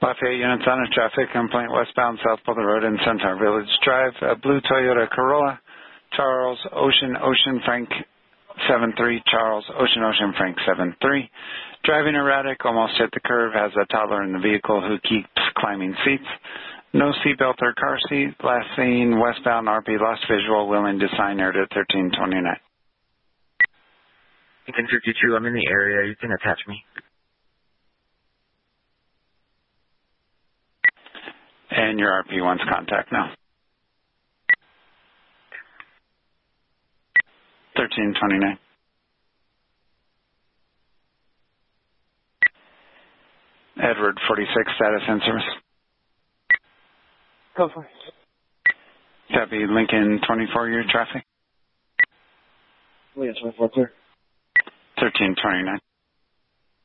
Lafayette units on a traffic complaint westbound South Boulder Road in Centaur Village Drive. A blue Toyota Corolla, Charles Ocean Frank 73, Charles Ocean Frank 73. Driving erratic, almost hit the curve, has a toddler in the vehicle who keeps climbing seats. No seatbelt or car seat. Last seen westbound RP, lost visual, willing to sign aired at 1329. Lincoln 52, I'm in the area. You can attach me. And your RP wants contact now. 1329. Edward 46, status in service. Go for it. Copy, Lincoln 24, your traffic. Lincoln 24, clear. 1329.